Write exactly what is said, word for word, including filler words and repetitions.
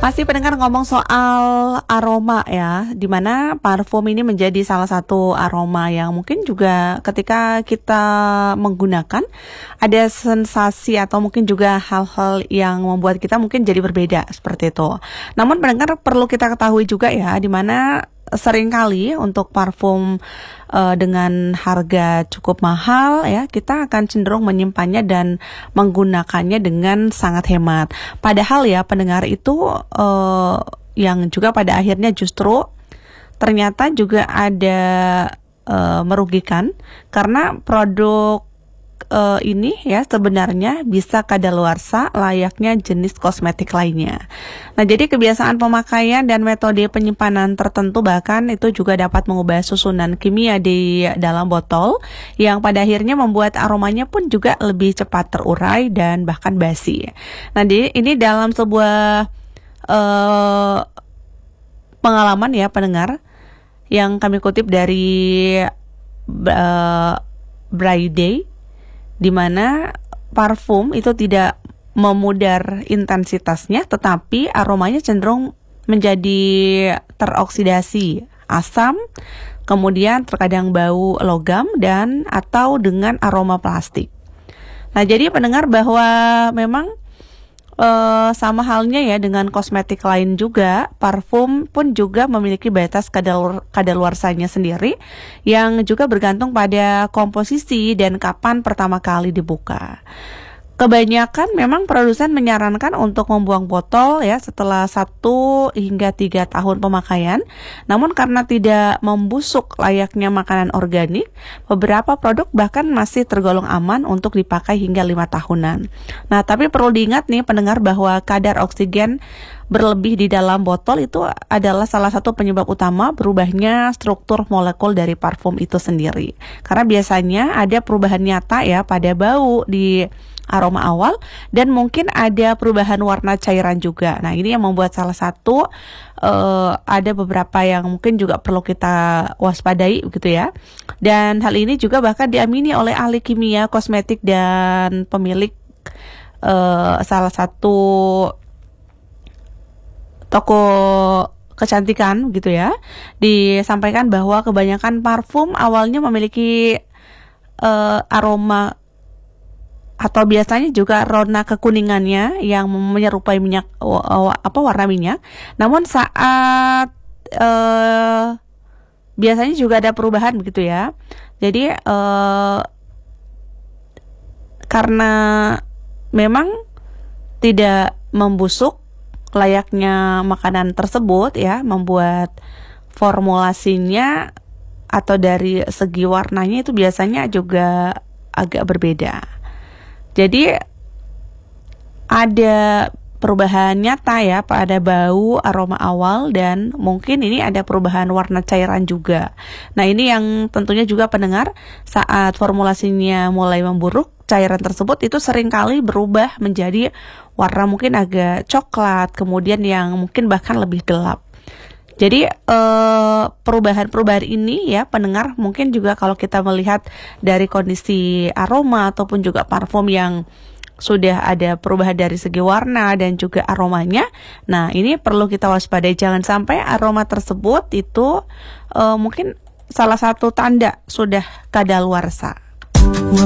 Masih pendengar ngomong soal aroma ya, dimana parfum ini menjadi salah satu aroma yang mungkin juga ketika kita menggunakan ada sensasi atau mungkin juga hal-hal yang membuat kita mungkin jadi berbeda seperti itu. Namun pendengar perlu kita ketahui juga ya, dimana seringkali untuk parfum uh, dengan harga cukup mahal ya, kita akan cenderung menyimpannya dan menggunakannya dengan sangat hemat. Padahal ya pendengar itu uh, yang juga pada akhirnya justru ternyata juga ada uh, merugikan karena produk Uh, ini ya sebenarnya bisa kadaluarsa layaknya jenis kosmetik lainnya. Nah, jadi kebiasaan pemakaian dan metode penyimpanan tertentu bahkan itu juga dapat mengubah susunan kimia di dalam botol yang pada akhirnya membuat aromanya pun juga lebih cepat terurai dan bahkan basi. Nah, di, ini dalam sebuah uh, pengalaman ya pendengar yang kami kutip dari uh, Braiday, di mana parfum itu tidak memudar intensitasnya, tetapi aromanya cenderung menjadi teroksidasi asam, kemudian terkadang bau logam dan atau dengan aroma plastik. Nah, jadi pendengar bahwa memang Uh, sama halnya ya dengan kosmetik lain juga, parfum pun juga memiliki batas kadal- kadaluarsanya sendiri yang juga bergantung pada komposisi dan kapan pertama kali dibuka. Kebanyakan memang produsen menyarankan untuk membuang botol ya setelah satu hingga tiga tahun pemakaian. Namun karena tidak membusuk layaknya makanan organik, beberapa produk bahkan masih tergolong aman untuk dipakai hingga lima tahunan. Nah, tapi perlu diingat nih pendengar bahwa kadar oksigen berlebih di dalam botol itu adalah salah satu penyebab utama berubahnya struktur molekul dari parfum itu sendiri. Karena biasanya ada perubahan nyata ya pada bau di aroma awal dan mungkin ada perubahan warna cairan juga. Nah, ini yang membuat salah satu uh, ada beberapa yang mungkin juga perlu kita waspadai gitu ya. Dan hal ini juga bahkan diamini oleh ahli kimia kosmetik dan pemilik uh, salah satu toko kecantikan gitu ya. Disampaikan bahwa kebanyakan parfum awalnya memiliki uh, aroma atau biasanya juga warna kekuningannya yang menyerupai minyak apa warna minyak. Namun saat uh, biasanya juga ada perubahan begitu ya. Jadi uh, karena memang tidak membusuk layaknya makanan tersebut ya, membuat formulasinya atau dari segi warnanya itu biasanya juga agak berbeda. Jadi ada perubahan nyata ya pada bau aroma awal dan mungkin ini ada perubahan warna cairan juga. Nah, ini yang tentunya juga pendengar saat formulasinya mulai memburuk, cairan tersebut itu seringkali berubah menjadi warna mungkin agak coklat, kemudian yang mungkin bahkan lebih gelap. Jadi eh, perubahan-perubahan ini ya pendengar mungkin juga kalau kita melihat dari kondisi aroma ataupun juga parfum yang sudah ada perubahan dari segi warna dan juga aromanya. Nah, ini perlu kita waspadai, jangan sampai aroma tersebut itu eh, mungkin salah satu tanda sudah kadaluarsa.